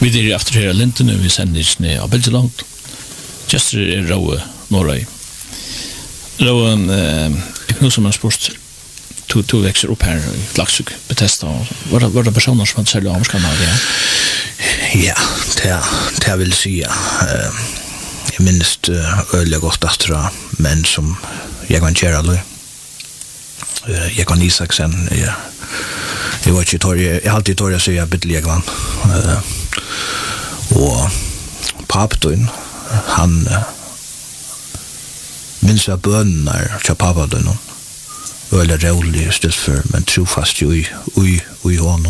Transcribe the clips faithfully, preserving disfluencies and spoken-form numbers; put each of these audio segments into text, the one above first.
Vi är efter här Linton och vi sänder inte ner av väldigt långt. Just är Roe Norge. Roe är nog som en sport to to växer upp här i Klaxvik Bethesda. Var det var det personer som hade sälja avskanna det? Ja, det det vill säga eh jag minns öliga gott att dra men som jag kan köra då. Eh jag kan Isaksen ja. Jag var inte torg, jag alltid torg så jag bitte jag vann. Eh och pappan han minns jag bönnar till pappa då någon. Öle rolig istället för men trofast ju oj oj honom.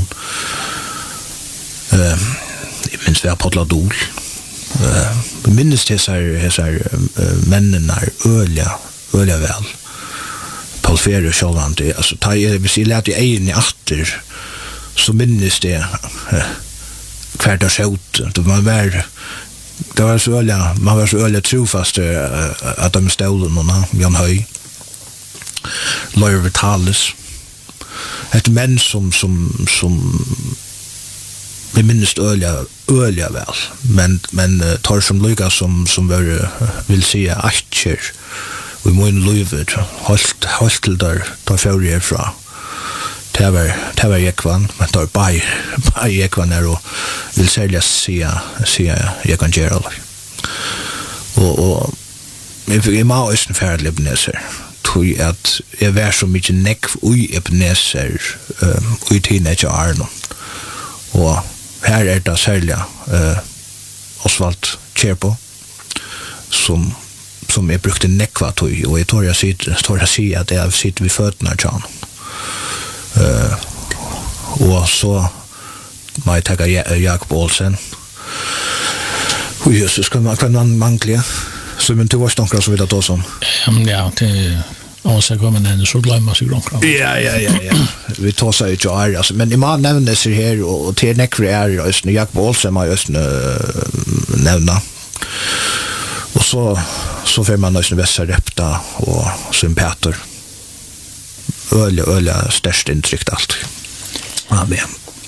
Eh jag minns vi har podlat dol. Eh minns det så här så här männen är öliga öliga väl. Paul Ferrer självant alltså ta vi ser lärt i en i åtter så minns det kvart och skjut då man var det var så öliga man var så öliga trofast att de stod någon Jan Höj Lawyer Vitalis ett män som som som vi minns öliga öliga väl men men tar som Lucas som som var vill se aktier vi må in Louisville halt halt till där tar förre från Taver Taver Ekvan men tar by by Ekvan är och vill sälja se se jag kan göra och och men för mig är det färdligt Ebenezer tror att är vär så mycket neck ui Ebenezer eh ui teenager Arno och här är det sälja eh Oswald Cherpo som som är brukte nekva tog och jag tror jag sitter tror jag ser att jag sitter vid fötterna John. Eh och så mig ta Jakob Olsen. Hur Jesus ska man kan man mankliga. Så men du var stonkar så vidare då som. Ja men ja det och så kommer den så glömma sig grann. Ja ja ja ja. Vi tar så ut ju alltså men i man nämner sig här och till nekva är just Jakob Olsen man just nämna. Och så så får man nästan vässa repta och sympater. Öliga öliga störst intryck allt. Ja men.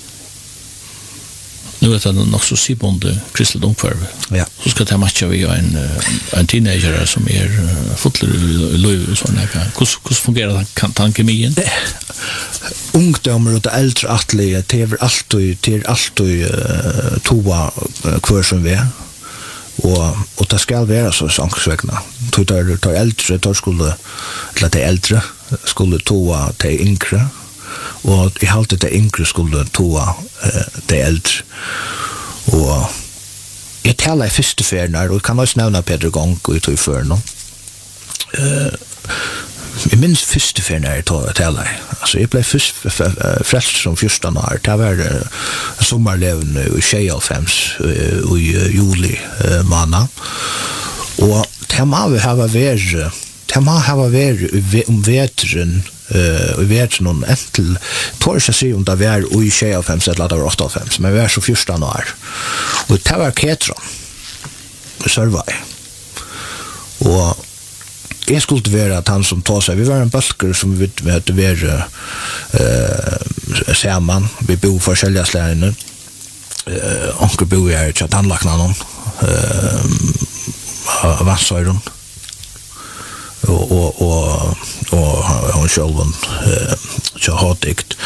Nu vet jag nog så sibonde Crystal Dunkvarv. Ja. Så ska det matcha vi en en teenager som är full sån där. Hur hur fungerar det kan tankemien? Ungdomar och äldre atleter det är alltid det är alltid toa kvar som vi är. Och och det ska vara så sangsvägna. Tror där tar äldre tar skulle låta det äldre skulle toa till yngre och i halt det yngre skulle toa det äldre. Och jag talar i första färden och kan också nämna Peter Gång ut i förn. Eh jag minns första färden när jag talar. Alltså jag blev först frälst som första år. Det var sommarleven i tjejofems i juli månad. Och det må ha varit det må ha varit om vetren och vet någon enkel tors jag se om det var i tjejofems eller det var åttofems men det var så första år. Och det var Ketron. Survey. Och jag skulle vara att han som tar sig, vi var en balker som vi vet att vi är äh, samman, vi bor för säljaslärarna, äh, onkel bor jag inte att han lagt någon, äh, vassöron, och, och, och, och hon själv äh, så hatigt.